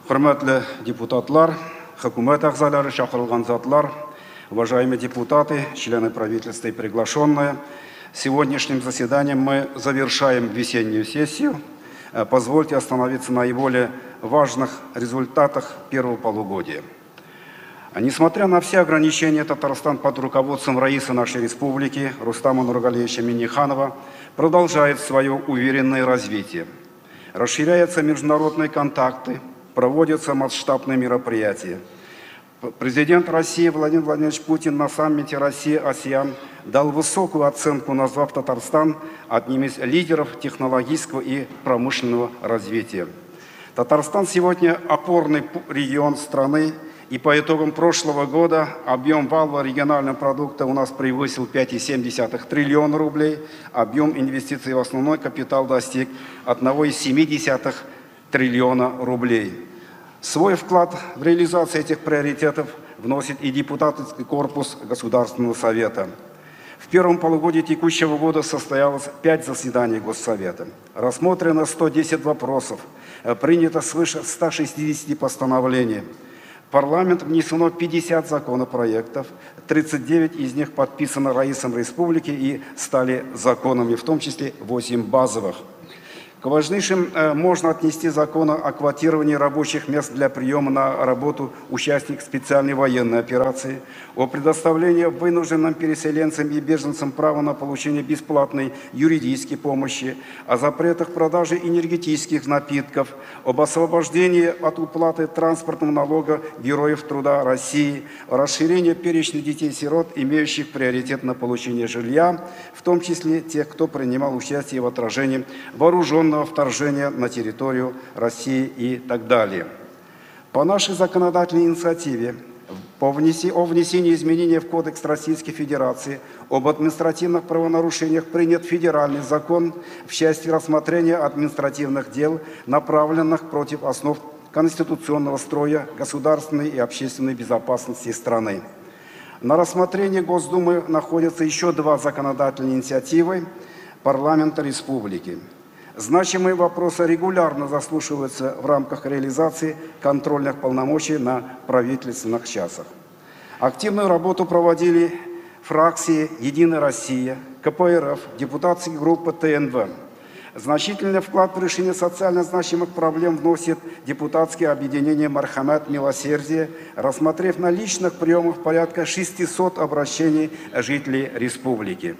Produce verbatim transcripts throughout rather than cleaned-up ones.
Hürmetli депутатлар, хөкүмәт ағзалары, шақырылған затлар, уважаемые депутаты, члены правительства и приглашенные, сегодняшним заседанием мы завершаем весеннюю сессию. Позвольте остановиться на наиболее важных результатах первого полугодия. Несмотря на все ограничения, Татарстан под руководством раиса нашей республики Рустама Нургалиевича Минниханова продолжает свое уверенное развитие. Расширяются международные контакты, проводятся масштабные мероприятия. Президент России Владимир Владимирович Путин на саммите Россия-АСЕАН дал высокую оценку, назвав Татарстан одним из лидеров технологического и промышленного развития. Татарстан сегодня опорный регион страны, и по итогам прошлого года объем валового регионального продукта у нас превысил пять целых семь десятых триллиона рублей, объем инвестиций в основной капитал достиг одного целых семь десятых триллиона рублей. Свой вклад в реализацию этих приоритетов вносит и депутатский корпус Государственного совета. В первом полугодии текущего года состоялось пять заседаний Госсовета. Рассмотрено сто десять вопросов, принято свыше ста шестидесяти постановлений. В парламент внесено пятьдесят законопроектов, тридцать девять из них подписано раисом республики и стали законами, в том числе восемь базовых. К важнейшим можно отнести закон о квотировании рабочих мест для приема на работу участников специальной военной операции, о предоставлении вынужденным переселенцам и беженцам права на получение бесплатной юридической помощи, о запретах продажи энергетических напитков, об освобождении от уплаты транспортного налога героев труда России, о расширении перечня детей-сирот, имеющих приоритет на получение жилья, в том числе тех, кто принимал участие в отражении вооруженного вторжения на территорию России и так далее. По нашей законодательной инициативе по внеси, о внесении изменений в Кодекс Российской Федерации об административных правонарушениях принят федеральный закон в части рассмотрения административных дел, направленных против основ конституционного строя государственной и общественной безопасности страны. На рассмотрении Госдумы находятся еще два законодательные инициативы парламента республики. Значимые вопросы регулярно заслушиваются в рамках реализации контрольных полномочий на правительственных часах. Активную работу проводили фракции «Единая Россия», ка пэ эр эф, депутатские группы тэ эн вэ. Значительный вклад в решение социально значимых проблем вносит депутатское объединение «Мархамат Милосердие», рассмотрев на личных приемах порядка шестисот обращений жителей республики.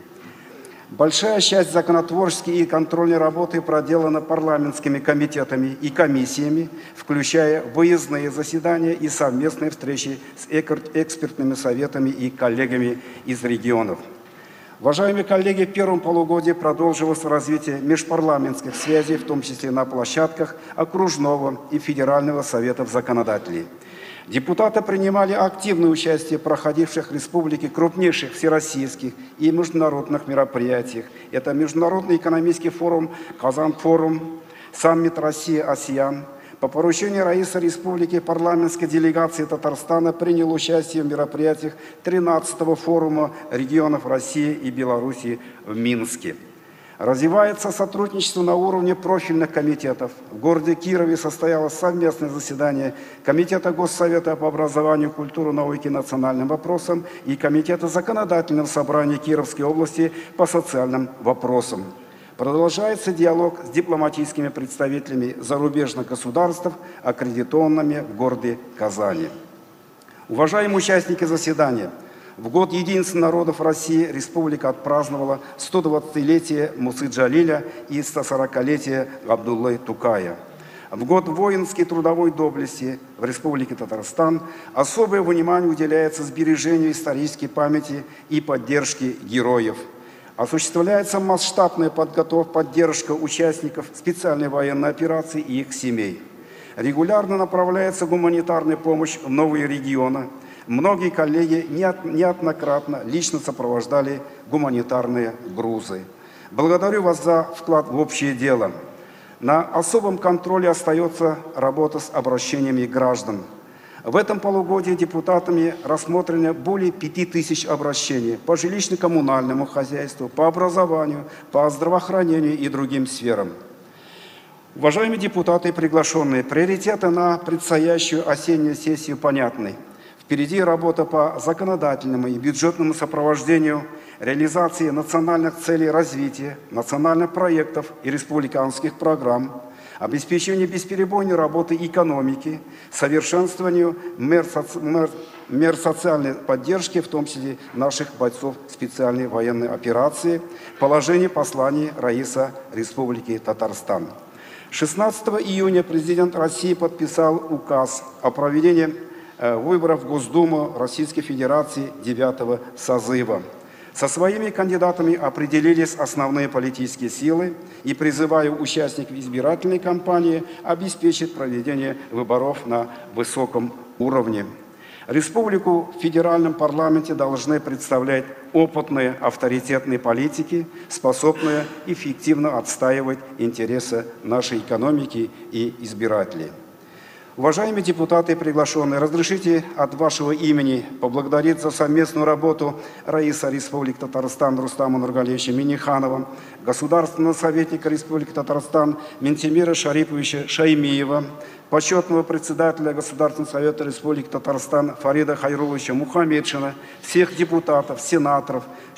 Большая часть законотворческой и контрольной работы проделана парламентскими комитетами и комиссиями, включая выездные заседания и совместные встречи с экспертными советами и коллегами из регионов. Уважаемые коллеги, в первом полугодии продолжилось развитие межпарламентских связей, в том числе на площадках окружного и федерального советов законодателей. Депутаты принимали активное участие в проходивших в республике крупнейших всероссийских и международных мероприятиях. Это Международный экономический форум «Казан-форум», саммит Россия-АСЕАН. По поручению раиса республики парламентской делегации Татарстана принял участие в мероприятиях тринадцатого форума регионов России и Белоруссии в Минске. Развивается сотрудничество на уровне профильных комитетов. В городе Кирове состоялось совместное заседание Комитета Госсовета по образованию, культуре, науке и национальным вопросам и Комитета законодательного собрания Кировской области по социальным вопросам. Продолжается диалог с дипломатическими представителями зарубежных государств, аккредитованными в городе Казани. Уважаемые участники заседания, в год единства народов России республика отпраздновала сто двадцатилетие Мусы Джалиля и сто сорокалетие Габдуллы Тукая. В год воинской трудовой доблести в Республике Татарстан особое внимание уделяется сбережению исторической памяти и поддержке героев. Осуществляется масштабная подготовка, поддержка участников специальной военной операции и их семей. Регулярно направляется гуманитарная помощь в новые регионы. Многие коллеги неоднократно лично сопровождали гуманитарные грузы. Благодарю вас за вклад в общее дело. На особом контроле остается работа с обращениями граждан. В этом полугодии депутатами рассмотрено более пяти тысяч обращений по жилищно-коммунальному хозяйству, по образованию, по здравоохранению и другим сферам. Уважаемые депутаты и приглашенные, приоритеты на предстоящую осеннюю сессию понятны. Впереди работа по законодательному и бюджетному сопровождению реализации национальных целей развития, национальных проектов и республиканских программ, обеспечению бесперебойной работы экономики, совершенствованию мер, соци... мер... мер социальной поддержки, в том числе наших бойцов специальной военной операции, положение послания Раиса Республики Татарстан. шестнадцатого июня президент России подписал указ о проведении выборов в Госдуму Российской Федерации девятого созыва. Со своими кандидатами определились основные политические силы и призываю участников избирательной кампании обеспечить проведение выборов на высоком уровне. Республику в федеральном парламенте должны представлять опытные, авторитетные политики, способные эффективно отстаивать интересы нашей экономики и избирателей. Уважаемые депутаты и приглашенные, разрешите от вашего имени поблагодарить за совместную работу Раиса Республики Татарстан Рустама Нургалиевича Минниханова, государственного советника Республики Татарстан Ментимира Шариповича Шаймиева, почетного председателя Государственного совета Республики Татарстан Фарида Хайруловича Мухаммедшина, всех депутатов, сенаторов,